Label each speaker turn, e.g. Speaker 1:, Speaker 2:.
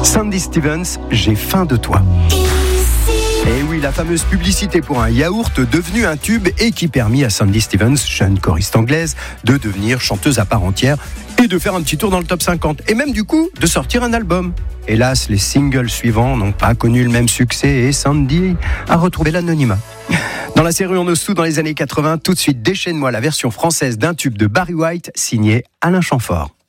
Speaker 1: Sandy Stevens, j'ai faim de toi. Et oui, la fameuse publicité pour un yaourt devenu un tube et qui permit à Sandy Stevens, jeune choriste anglaise, de devenir chanteuse à part entière et de faire un petit tour dans le top 50. Et même du coup, de sortir un album. Hélas, les singles suivants n'ont pas connu le même succès et Sandy a retrouvé l'anonymat. Dans la série On ose tout dans les années 80, tout de suite déchaîne-moi la version française d'un tube de Barry White signé Alain Chamfort.